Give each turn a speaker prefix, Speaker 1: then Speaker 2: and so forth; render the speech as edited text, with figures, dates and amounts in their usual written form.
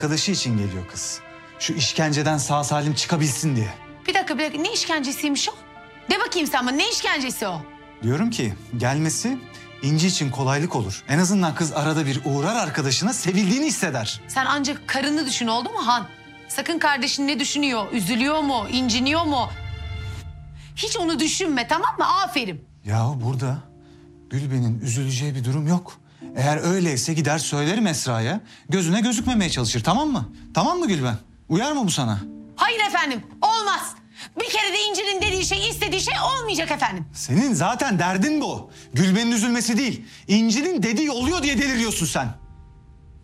Speaker 1: Arkadaşı için geliyor kız. Şu işkenceden sağ salim çıkabilsin diye.
Speaker 2: Bir dakika. Ne işkencesiymiş o? De bakayım sen bana, ne işkencesi o?
Speaker 1: Diyorum ki gelmesi İnci için kolaylık olur. En azından kız arada bir uğrar arkadaşına, sevildiğini hisseder.
Speaker 2: Sen ancak karını düşün, oldu mu Han? Sakın kardeşin ne düşünüyor, üzülüyor mu, inciniyor mu? Hiç onu düşünme, tamam mı? Aferin.
Speaker 1: Yahu burada Gülben'in üzüleceği bir durum yok. Eğer öyleyse gider söylerim Esra'ya. Gözüne gözükmemeye çalışır, tamam mı? Tamam mı Gülben? Uyar mı bu sana?
Speaker 2: Hayır efendim, olmaz. Bir kere de İnci'nin dediği şey, istediği şey olmayacak efendim.
Speaker 1: Senin zaten derdin bu. Gülben'in üzülmesi değil. İnci'nin dediği oluyor diye deliriyorsun sen.